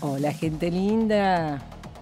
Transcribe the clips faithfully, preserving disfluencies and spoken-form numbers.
Hola, gente linda.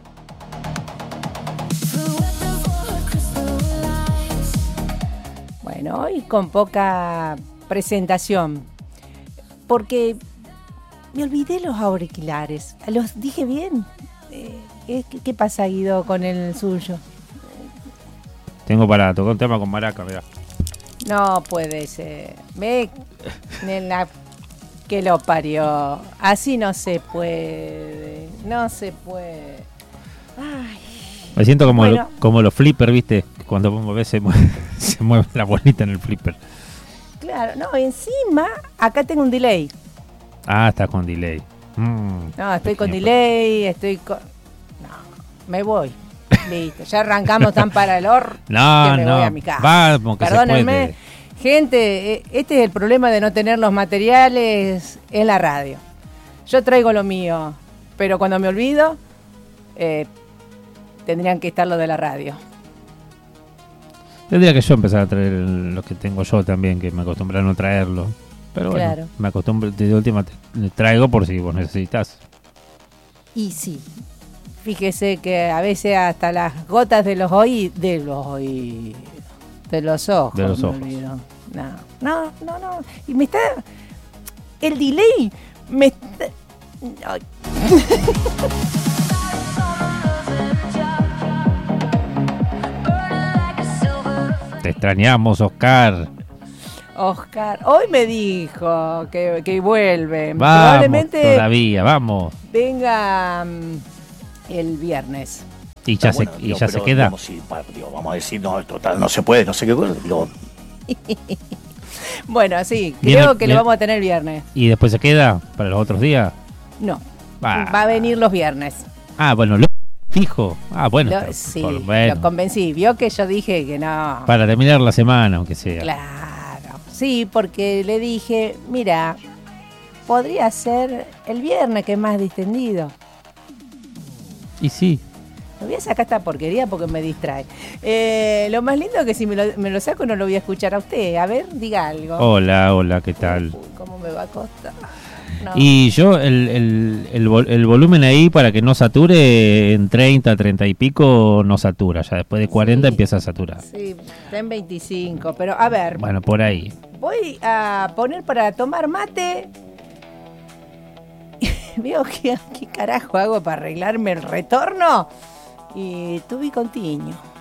Bueno, hoy con poca presentación, porque me olvidé los auriculares. ¿Los dije bien? Eh, ¿qué, ¿Qué pasa, Guido, con el suyo? Tengo para tocar un tema con maraca, mirá. No puede ser. Ve, nena, que lo parió. Así no se puede. No se puede. Ay. Me siento como, Bueno. lo, como los flippers, ¿viste? Cuando vos ves se mueve, se mueve la bolita en el flipper. Claro, no, encima acá tengo un delay. Ah, está con delay. Mm, No, estoy con delay, estoy con... No, me voy. Listo, ya arrancamos tan para el or no, que me no, voy a mi casa. Vamos, que Perdónenme, se puede. gente, este es el problema de no tener los materiales en la radio. Yo traigo lo mío, pero cuando me olvido, eh, tendrían que estar los de la radio. Tendría que yo empezar a traer lo que tengo yo también, que me acostumbré a no traerlo. Pero bueno, Claro. me acostumbro, de última te traigo por si vos necesitas. Y sí, fíjese que a veces hasta las gotas de los oídos, de los oídos, de los ojos, De los me ojos. olvido. No, no, no, no. Y me está, el delay me está... Ay. Te extrañamos, Oscar. Oscar, hoy me dijo que, que vuelve. Vamos, Probablemente todavía, vamos. venga um, el viernes. Y ya, Bueno, se, y digo, ya pero, se queda. digamos, si, pa- digo, vamos a decir, no, total, no se puede, no sé qué. Digo, Bueno, sí, Viene- creo que lo viene- vamos a tener el viernes. Y después se queda para los otros días. No, Ah. va a venir los viernes. Ah, bueno, lo fijo. Ah, bueno, Lo- pero sí, por- bueno, lo convencí. Vio que yo dije que no. para terminar la semana, aunque sea. Claro. Sí, porque le dije, mira, podría ser el viernes que es más distendido. Y sí, Me voy a sacar esta porquería porque me distrae. Eh, lo más lindo es que si me lo, me lo saco no lo voy a escuchar a usted. A ver, diga algo. hola, hola, ¿qué tal? Uy, ¿cómo me va a costar? No. Y yo el, el, el, vol- el volumen ahí para que no sature en treinta, treinta y pico no satura. Ya después de cuarenta Sí. empieza a saturar. Sí, está en veinticinco. Pero a ver, Bueno, por ahí. voy a poner para tomar mate. Veo que qué carajo hago para arreglarme el retorno. Y tuve continuo.